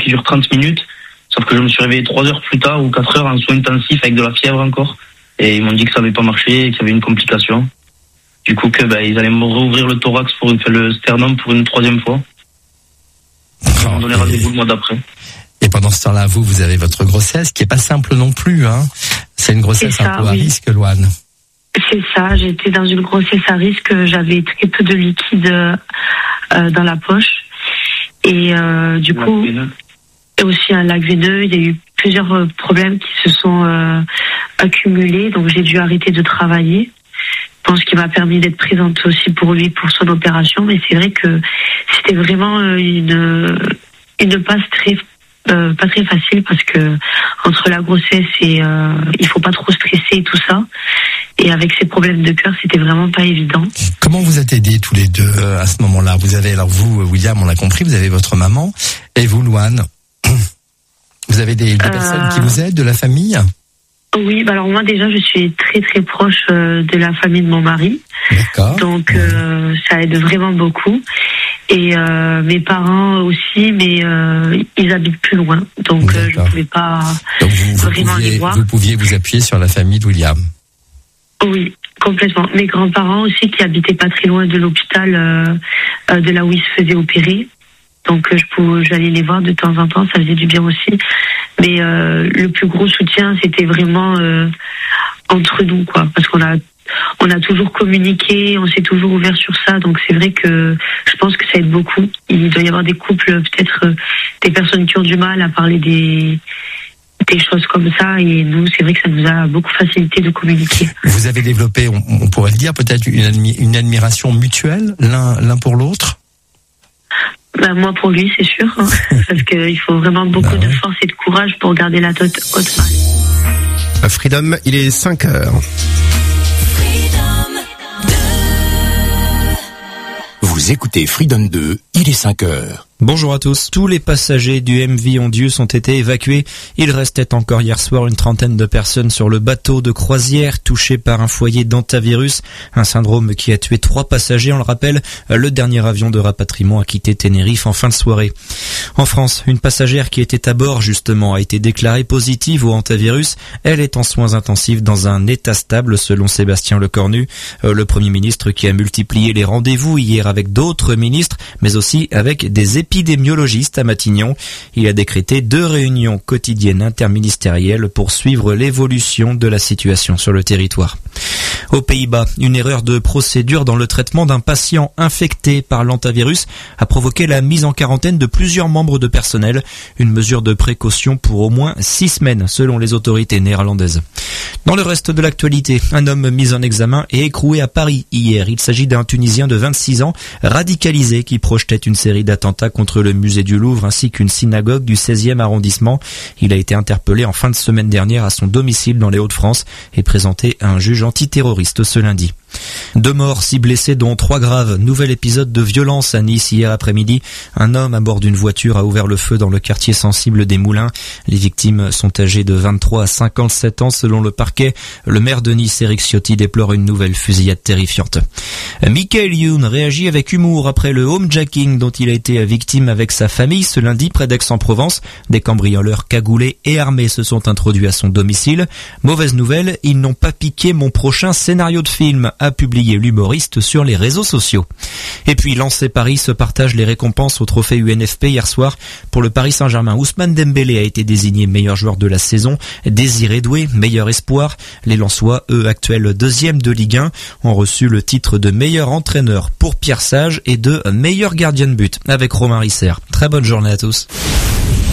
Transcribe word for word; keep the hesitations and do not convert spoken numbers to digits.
qui dure trente minutes. Sauf que je me suis réveillé trois heures plus tard ou quatre heures en soins intensifs avec de la fièvre encore. Et ils m'ont dit que ça n'avait pas marché et qu'il y avait une complication. Du coup, que, bah, ils allaient me rouvrir le thorax pour le sternum pour une troisième fois. Ils m'ont donné rendez-vous le mois d'après. Et pendant ce temps-là, vous, vous avez votre grossesse qui est pas simple non plus, hein. C'est une grossesse ça, un peu oui. à risque, Louane. C'est ça, j'étais dans une grossesse à risque, j'avais très peu de liquide euh, dans la poche. Et euh, du lac coup, veineux. Et aussi un lac veineux, il y a eu plusieurs problèmes qui se sont euh, accumulés, donc j'ai dû arrêter de travailler. Je pense qu'il m'a permis d'être présente aussi pour lui, pour son opération, mais c'est vrai que c'était vraiment une, une passe très Euh, pas très facile parce que entre la grossesse et euh, il faut pas trop stresser et tout ça, et avec ces problèmes de cœur c'était vraiment pas évident. Comment vous êtes aidés tous les deux euh, à ce moment-là? Vous avez, alors vous William, on l'a compris, vous avez votre maman, et vous Louane, vous avez des, des euh... personnes qui vous aident, de la famille? Oui, bah alors moi déjà je suis très très proche euh, de la famille de mon mari. D'accord. Donc euh, ça aide vraiment beaucoup. Et euh, mes parents aussi, mais euh, ils habitent plus loin, donc euh, je ne pouvais pas donc vous, vous vraiment pouviez, les voir. Vous pouviez vous appuyer sur la famille de William. Oui, complètement. Mes grands-parents aussi qui habitaient pas très loin de l'hôpital euh, de là où ils se faisaient opérer. Donc je pouvais, j'allais les voir de temps en temps, ça faisait du bien aussi. Mais euh, le plus gros soutien, c'était vraiment euh, entre nous, quoi, parce qu'on a on a toujours communiqué, on s'est toujours ouvert sur ça. Donc c'est vrai que je pense que ça aide beaucoup. Il doit y avoir des couples, peut-être euh, des personnes qui ont du mal à parler des des choses comme ça, et nous, c'est vrai que ça nous a beaucoup facilité de communiquer. Vous avez développé, on, on pourrait le dire, peut-être une, admi- une admiration mutuelle l'un l'un pour l'autre. Ben, moi pour lui, c'est sûr, hein, parce qu'il faut vraiment beaucoup ben ouais. de force et de courage pour garder la tête haute. Freedom, il est cinq heures. Vous écoutez Freedom deux, il est cinq heures. Bonjour à tous. Tous les passagers du M V Ondius ont été évacués. Il restait encore hier soir une trentaine de personnes sur le bateau de croisière touché par un foyer d'hantavirus, un syndrome qui a tué trois passagers. On le rappelle, le dernier avion de rapatriement a quitté Tenerife en fin de soirée. En France, une passagère qui était à bord justement a été déclarée positive au hantavirus. Elle est en soins intensifs dans un état stable selon Sébastien Lecornu, le Premier ministre qui a multiplié les rendez-vous hier avec d'autres ministres, mais aussi avec des épidémiologiste à Matignon. Il a décrété deux réunions quotidiennes interministérielles pour suivre l'évolution de la situation sur le territoire. Aux Pays-Bas, une erreur de procédure dans le traitement d'un patient infecté par l'hantavirus a provoqué la mise en quarantaine de plusieurs membres de personnel, une mesure de précaution pour au moins six semaines selon les autorités néerlandaises. Dans le reste de l'actualité, un homme mis en examen et écroué à Paris hier. Il s'agit d'un Tunisien de vingt-six ans, radicalisé, qui projetait une série d'attentats contre le musée du Louvre ainsi qu'une synagogue du seizième arrondissement. Il a été interpellé en fin de semaine dernière à son domicile dans les Hauts-de-France et présenté à un juge antiterroriste ce lundi. Deux morts, six blessés, dont trois graves. Nouvel épisode de violence à Nice hier après-midi. Un homme à bord d'une voiture a ouvert le feu dans le quartier sensible des Moulins. Les victimes sont âgées de vingt-trois à cinquante-sept ans selon le parquet. Le maire de Nice, Éric Ciotti, déplore une nouvelle fusillade terrifiante. Michael Youn réagit avec humour après le homejacking dont il a été victime avec sa famille ce lundi près d'Aix-en-Provence. Des cambrioleurs cagoulés et armés se sont introduits à son domicile. Mauvaise nouvelle, ils n'ont pas piqué mon prochain scénario de film, a publié l'humoriste sur les réseaux sociaux. Et puis Lens et Paris se partagent les récompenses au trophée U N F P hier soir. Pour le Paris Saint-Germain, Ousmane Dembélé a été désigné meilleur joueur de la saison. Désiré Doué, meilleur espoir. Les Lensois, eux actuels deuxième de Ligue un, ont reçu le titre de meilleur entraîneur pour Pierre Sage et de meilleur gardien de but avec Romain Risser. Très bonne journée à tous.